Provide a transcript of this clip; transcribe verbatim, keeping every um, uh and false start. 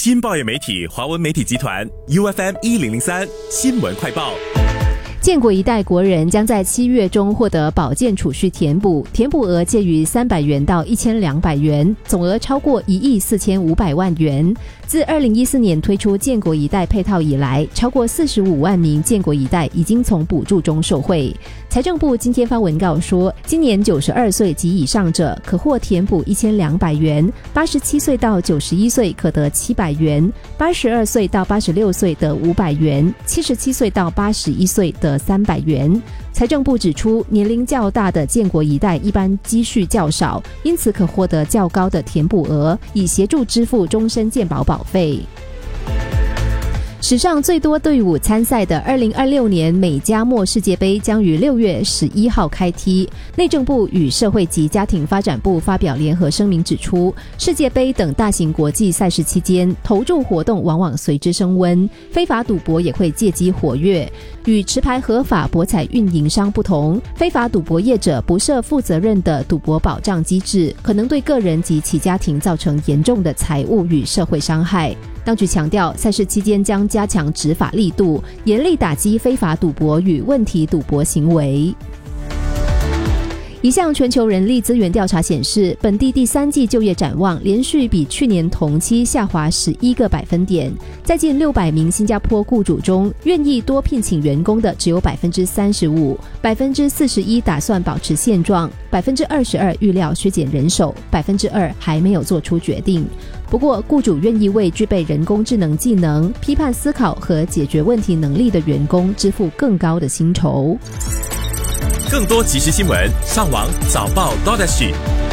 新报业媒体华文媒体集团 U F M 一零零三新闻快报。 建国一代国人将在七月中获得保健储蓄填补，填补额介于三百元到一千两百元，总额超过一亿四千五百万元。自二零一四年推出建国一代配套以来，超过四十五万名建国一代已经从补助中受惠。财政部今天发文告说，今年九十二岁及以上者可获填补一千两百元，八十七岁到九十一岁可得七百元，八十二岁到八十六岁得五百元，七十七岁到八十一岁得三百元。财政部指出，年龄较大的建国一代一般积蓄较少，因此可获得较高的填补额，以协助支付终身健保保费。史上最多队伍参赛的二零二六年美加墨世界杯将于六月十一号开踢。内政部与社会及家庭发展部发表联合声明指出，世界杯等大型国际赛事期间，投注活动往往随之升温，非法赌博也会借机活跃。与持牌合法博彩运营商不同，非法赌博业者不设负责任的赌博保障机制，可能对个人及其家庭造成严重的财务与社会伤害。当局强调，赛事期间将加强执法力度，严厉打击非法赌博与问题赌博行为。一项全球人力资源调查显示，本地第三季就业展望连续比去年同期下滑十一个百分点。在近六百名新加坡雇主中，愿意多聘请员工的只有百分之三十五，百分之四十一打算保持现状，百分之二十二预料削减人手，百分之二还没有做出决定。不过，雇主愿意为具备人工智能技能、批判思考和解决问题能力的员工支付更高的薪酬。 更多即时新闻，上网早报 .dot S G。